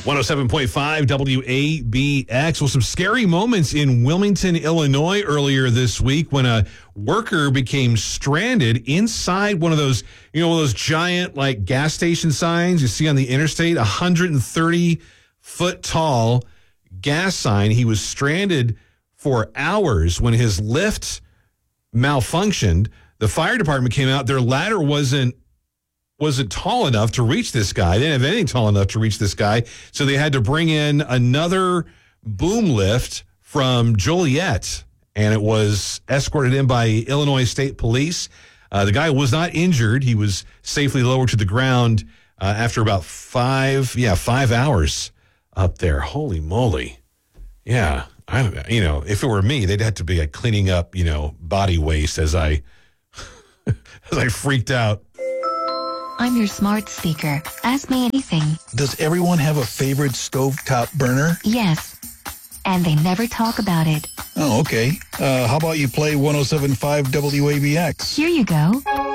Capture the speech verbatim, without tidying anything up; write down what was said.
one oh seven point five W A B X. Well, some scary moments in Wilmington, Illinois earlier this week when a worker became stranded inside one of those, you know, one of those giant like gas station signs you see on the interstate, one hundred thirty foot tall gas sign. He was stranded for hours when his lift malfunctioned. The fire department came out. Their ladder wasn't wasn't tall enough to reach this guy. They didn't have anything tall enough to reach this guy. So they had to bring in another boom lift from Joliet, and it was escorted in by Illinois State Police. Uh, the guy was not injured. He was safely lowered to the ground uh, after about five, yeah, five hours up there. Holy moly. Yeah. I don't know. You know, if it were me, they'd have to be like cleaning up, you know, body waste as I, as I freaked out. I'm your smart speaker. Ask me anything. Does everyone have a favorite stovetop burner? Yes. And they never talk about it. Oh, okay. Uh, how about you play one oh seven point five W A B X? Here you go.